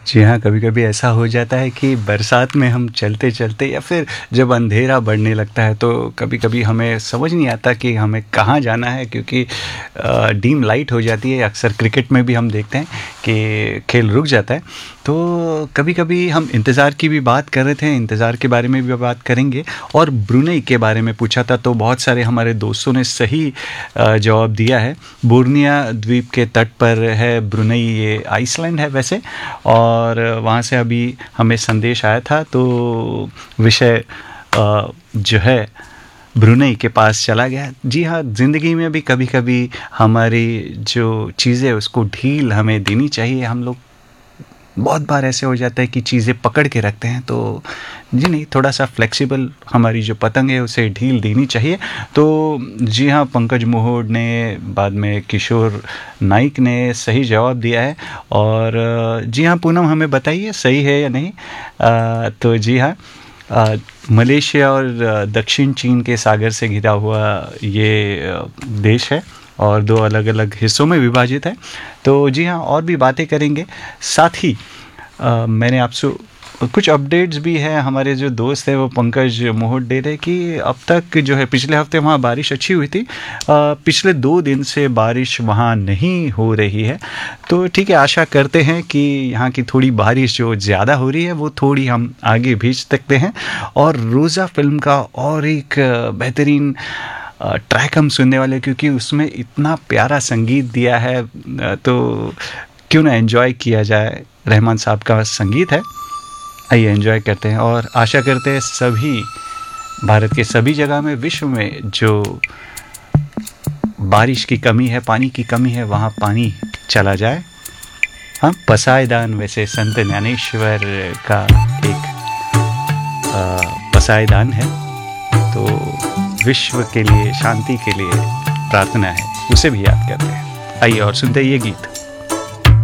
जी हाँ, कभी-कभी ऐसा हो जाता है कि बरसात में हम चलते-चलते या फिर जब अंधेरा बढ़ने लगता है तो कभी-कभी हमें समझ नहीं आता कि हमें कहाँ जाना है, क्योंकि डीम लाइट हो जाती है। अक्सर क्रिकेट में भी हम देखते हैं कि खेल रुक जाता है। तो कभी-कभी हम इंतज़ार की भी बात कर रहे थे, इंतज़ार के बारे में भी बात करेंगे और ब्रुनेई के बारे में पूछा था तो बहुत सारे हमारे दोस्तों ने सही जवाब दिया है। बोर्निया द्वीप के तट पर है ब्रुनेई, ये आइसलैंड है वैसे, और वहाँ से अभी हमें संदेश आया था तो विषय जो है ब्रुनेई के पास चला गया। जी हाँ, ज़िंदगी में भी कभी-कभी हमारी जो चीज़ें उसको ढील हमें देनी चाहिए। हम लोग बहुत बार ऐसे हो जाता है कि चीज़ें पकड़ के रखते हैं, तो जी नहीं, थोड़ा सा फ्लेक्सिबल हमारी जो पतंग है उसे ढील देनी चाहिए। तो जी हाँ, पंकज मोहोड ने, बाद में किशोर नाइक ने सही जवाब दिया है। और जी हाँ, पूनम हमें बताइए सही है या नहीं। तो जी हाँ, मलेशिया और दक्षिण चीन के सागर से घिरा हुआ ये देश है और दो अलग अलग हिस्सों में विभाजित है। तो जी हाँ, और भी बातें करेंगे। साथ ही मैंने आपसे कुछ अपडेट्स भी है। हमारे जो दोस्त है वो पंकज मोहट दे रहे कि अब तक जो है पिछले हफ्ते वहाँ बारिश अच्छी हुई थी, पिछले 2 दिन से बारिश वहाँ नहीं हो रही है। तो ठीक है, आशा करते हैं कि यहाँ की थोड़ी बारिश जो ज़्यादा हो रही है वो थोड़ी हम आगे भेज सकते हैं। और रोज़ा फिल्म का और एक बेहतरीन ट्रैक हम सुनने वाले, क्योंकि उसमें इतना प्यारा संगीत दिया है, तो क्यों ना एंजॉय किया जाए। रहमान साहब का संगीत है, आइए एंजॉय करते हैं। और आशा करते हैं सभी भारत के सभी जगह में, विश्व में जो बारिश की कमी है, पानी की कमी है, वहाँ पानी चला जाए। हाँ, पसायदान वैसे संत ज्ञानेश्वर का एक पसायदान है, तो विश्व के लिए, शांति के लिए प्रार्थना है, उसे भी याद करते हैं। आइए और सुनते हैं ये गीत।